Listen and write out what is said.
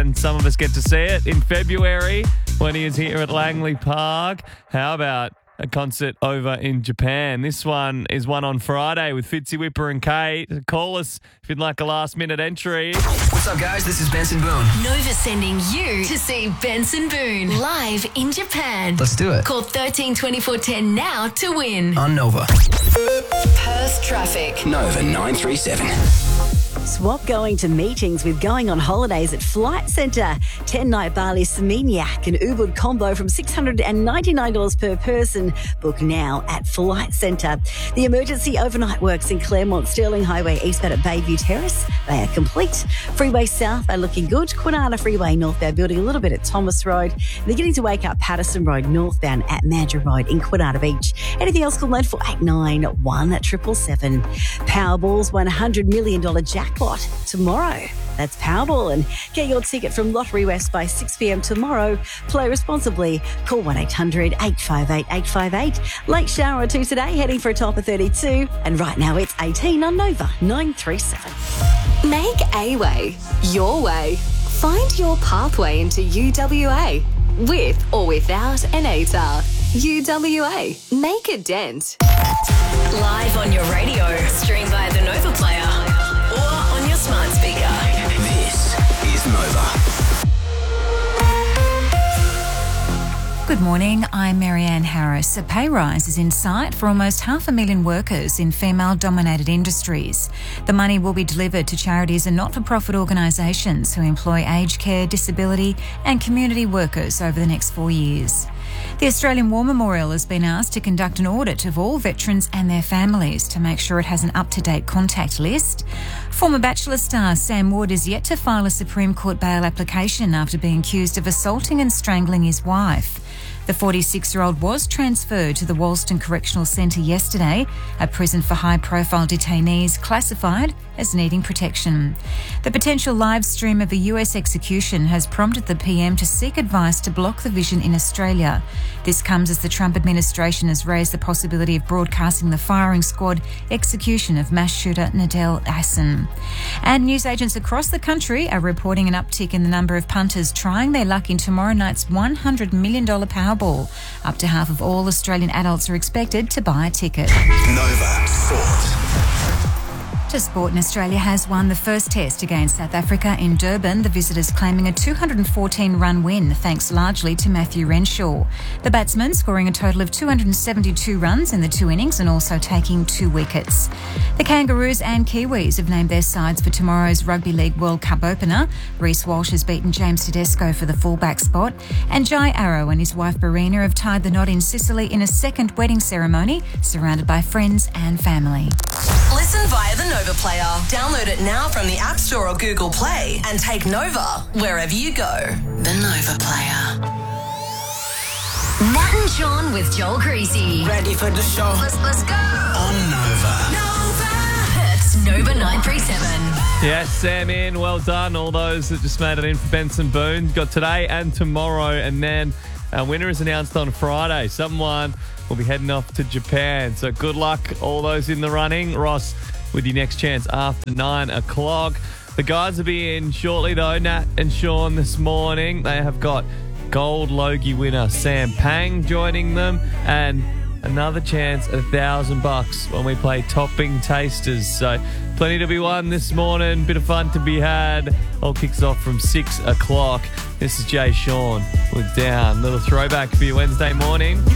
and some of us get to see it in February when he is here at Langley Park. How about a concert over in Japan? This one is one on Friday with Fitzy Whipper and Kate. Call us if you'd like a last-minute entry. What's up, guys? This is Benson Boone. Nova sending you to see Benson Boone live in Japan. Let's do it. Call 13 24 10 now to win. On Nova. Perth traffic. Nova 937. Swap going to meetings with going on holidays at Flight Centre. 10-night Bali Seminyak and Ubud combo from $699 per person. Book now at Flight Centre. The emergency overnight works in Claremont, Stirling Highway eastbound at Bayview Terrace. They are complete. Freeway South are looking good. Kwinana Freeway northbound building a little bit at Thomas Road. They're getting to wake up Patterson Road northbound at Mandurah Road in Kwinana Beach. Anything else, call 9489 777. Powerball's $100 million jackpot tomorrow. That's Powerball, and get your ticket from Lottery West by 6 p.m. tomorrow. Play responsibly. Call 1-800-858-858. Late shower or two today, heading for a top of 32, and right now it's 18 on Nova 937. Make a way your way. Find your pathway into UWA with or without an ATAR. UWA. Make a dent. Live on your radio. Stream via the Nova Player or on your smart speaker. This is Nova. Good morning, I'm Marianne Harris. A pay rise is in sight for almost 500,000 workers in female-dominated industries. The money will be delivered to charities and not-for-profit organisations who employ aged care, disability and community workers over the next 4 years. The Australian War Memorial has been asked to conduct an audit of all veterans and their families to make sure it has an up-to-date contact list. Former Bachelor star Sam Wood is yet to file a Supreme Court bail application after being accused of assaulting and strangling his wife. The 46-year-old was transferred to the Walston Correctional Centre yesterday, a prison for high-profile detainees classified as needing protection. The potential live stream of a US execution has prompted the PM to seek advice to block the vision in Australia. This comes as the Trump administration has raised the possibility of broadcasting the firing squad execution of mass shooter Nadel Hassan. And newsagents across the country are reporting an uptick in the number of punters trying their luck in tomorrow night's $100 million Powerball. Up to half of all Australian adults are expected to buy a ticket. Nova Sport. To sport, and Australia has won the first test against South Africa in Durban, the visitors claiming a 214-run win thanks largely to Matthew Renshaw. The batsman scoring a total of 272 runs in the 2 innings and also taking 2 wickets. The Kangaroos and Kiwis have named their sides for tomorrow's Rugby League World Cup opener. Reece Walsh has beaten James Tedesco for the fullback spot, and Jai Arrow and his wife Barina have tied the knot in Sicily in a second wedding ceremony, surrounded by friends and family. Listen via the Nova Player. Download it now from the App Store or Google Play and take Nova wherever you go. The Nova Player. Nat and John with Joel Greasy. Ready for the show? Let's go. On Nova. Perth's Nova 937. Yes, Sam in. Well done. All those that just made it in for Benson Boone. Got today and tomorrow, and then our winner is announced on Friday. Someone will be heading off to Japan. So good luck, all those in the running. Ross, with your next chance after 9 o'clock. The guys will be in shortly, though. Nat and Sean this morning. They have got Gold Logie winner Sam Pang joining them, and another chance at $1,000 when we play Topping Tasters. So plenty to be won this morning. Bit of fun to be had. All kicks off from 6 o'clock. This is Jay Sean with Down. Little throwback for your Wednesday morning.